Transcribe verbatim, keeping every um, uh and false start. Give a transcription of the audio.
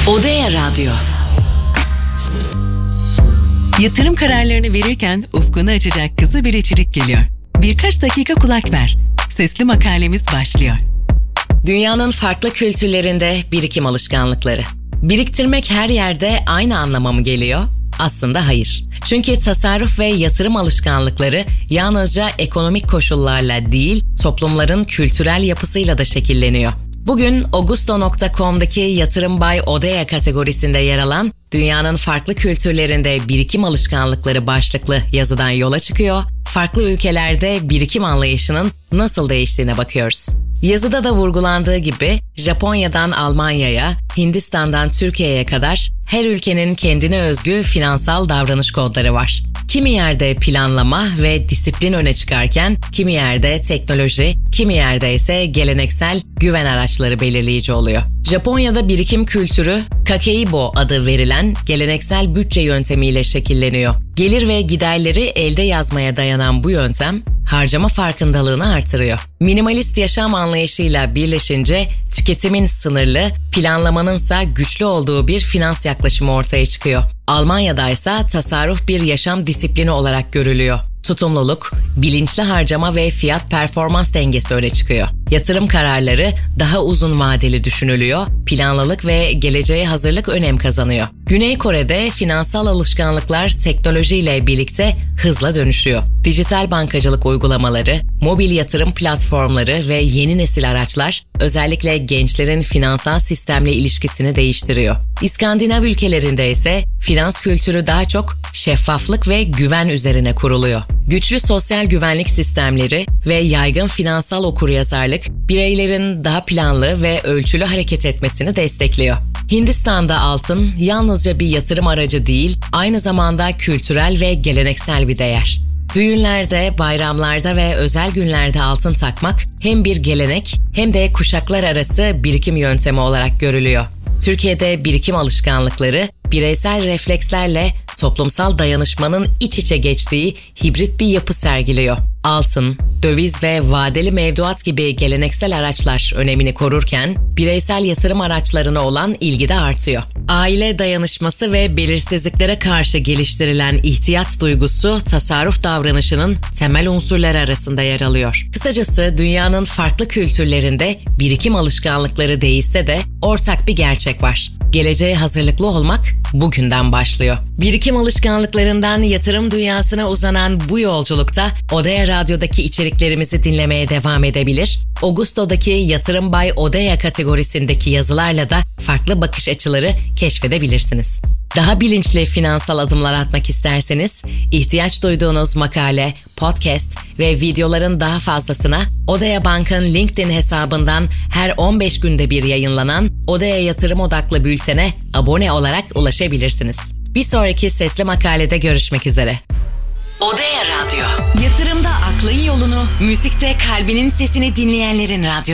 Odea Radyo. Yatırım kararlarını verirken ufkunu açacak kısa bir içerik geliyor. Birkaç dakika kulak ver. Sesli makalemiz başlıyor. Dünyanın farklı kültürlerinde birikim alışkanlıkları. Biriktirmek her yerde aynı anlama mı geliyor? Aslında hayır. Çünkü tasarruf ve yatırım alışkanlıkları yalnızca ekonomik koşullarla değil, toplumların kültürel yapısıyla da şekilleniyor. Bugün Ogusto nokta com'daki Yatırım by Odea kategorisinde yer alan dünyanın farklı kültürlerinde birikim alışkanlıkları başlıklı yazıdan yola çıkıyor, farklı ülkelerde birikim anlayışının nasıl değiştiğine bakıyoruz. Yazıda da vurgulandığı gibi Japonya'dan Almanya'ya, Hindistan'dan Türkiye'ye kadar her ülkenin kendine özgü finansal davranış kodları var. Kimi yerde planlama ve disiplin öne çıkarken, kimi yerde teknoloji, kimi yerde ise geleneksel güven araçları belirleyici oluyor. Japonya'da birikim kültürü Kakeibo adı verilen geleneksel bütçe yöntemiyle şekilleniyor. Gelir ve giderleri elde yazmaya dayanan bu yöntem, harcama farkındalığını artırıyor. Minimalist yaşam anlayışıyla birleşince tüketimin sınırlı, planlamanınsa güçlü olduğu bir finans yaklaşımı ortaya çıkıyor. Almanya'da ise tasarruf bir yaşam disiplini olarak görülüyor. Tutumluluk, bilinçli harcama ve fiyat performans dengesi öne çıkıyor. Yatırım kararları daha uzun vadeli düşünülüyor, planlılık ve geleceğe hazırlık önem kazanıyor. Güney Kore'de finansal alışkanlıklar teknolojiyle birlikte hızla dönüşüyor. Dijital bankacılık uygulamaları, mobil yatırım platformları ve yeni nesil araçlar özellikle gençlerin finansal sistemle ilişkisini değiştiriyor. İskandinav ülkelerinde ise finans kültürü daha çok şeffaflık ve güven üzerine kuruluyor. Güçlü sosyal güvenlik sistemleri ve yaygın finansal okuryazarlık bireylerin daha planlı ve ölçülü hareket etmesini destekliyor. Hindistan'da altın yalnızca bir yatırım aracı değil, aynı zamanda kültürel ve geleneksel bir değer. Düğünlerde, bayramlarda ve özel günlerde altın takmak hem bir gelenek hem de kuşaklar arası birikim yöntemi olarak görülüyor. Türkiye'de birikim alışkanlıkları bireysel reflekslerle toplumsal dayanışmanın iç içe geçtiği hibrit bir yapı sergiliyor. Altın, döviz ve vadeli mevduat gibi geleneksel araçlar önemini korurken bireysel yatırım araçlarına olan ilgi de artıyor. Aile dayanışması ve belirsizliklere karşı geliştirilen ihtiyaç duygusu tasarruf davranışının temel unsurları arasında yer alıyor. Kısacası dünyanın farklı kültürlerinde birikim alışkanlıkları değişse de ortak bir gerçek var. Geleceğe hazırlıklı olmak bugünden başlıyor. Birikim alışkanlıklarından yatırım dünyasına uzanan bu yolculukta Odea Radyo'daki içeriklerimizi dinlemeye devam edebilir. Ogusto'daki Yatırım by Odea kategorisindeki yazılarla da farklı bakış açıları keşfedebilirsiniz. Daha bilinçli finansal adımlar atmak isterseniz, ihtiyaç duyduğunuz makale, podcast ve videoların daha fazlasına Odea Bank'ın LinkedIn hesabından her on beş günde bir yayınlanan Odea Yatırım Odaklı Bülten'e abone olarak ulaşabilirsiniz. Bir sonraki sesli makalede görüşmek üzere. Odea Radyo. Yatırımda aklın yolunu, müzikte kalbinin sesini dinleyenlerin radyosu.